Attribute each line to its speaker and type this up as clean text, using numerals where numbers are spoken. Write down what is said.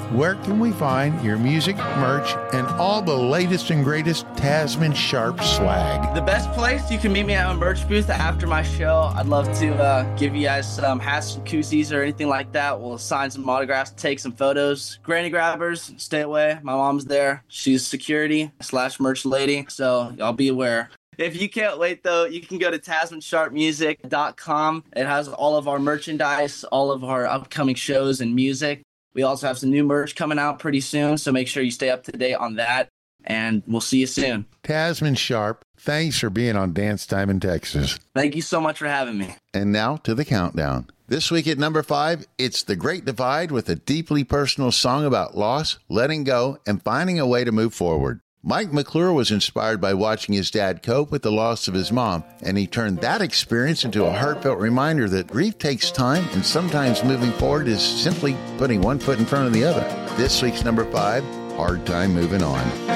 Speaker 1: where can we find your music, merch, and all the latest and greatest Tasman Sharp swag?
Speaker 2: The best place, you can meet me at my merch booth after my show. I'd love to give you guys some hats and koozies or anything like that. We'll sign some autographs, take some photos. Granny grabbers, stay away. My mom's there. She's security/merch lady, so y'all be aware. If you can't wait, though, you can go to TasmanSharpMusic.com. It has all of our merchandise, all of our upcoming shows and music. We also have some new merch coming out pretty soon, so make sure you stay up to date on that, and we'll see you soon.
Speaker 1: Tasman Sharp, thanks for being on Dance Time in Texas.
Speaker 2: Thank you so much for having me.
Speaker 3: And now to the countdown. This week at number 5, it's The Great Divide with a deeply personal song about loss, letting go, and finding a way to move forward. Mike McClure was inspired by watching his dad cope with the loss of his mom, and he turned that experience into a heartfelt reminder that grief takes time, and sometimes moving forward is simply putting one foot in front of the other. This week's number 5, Hard Time Moving On.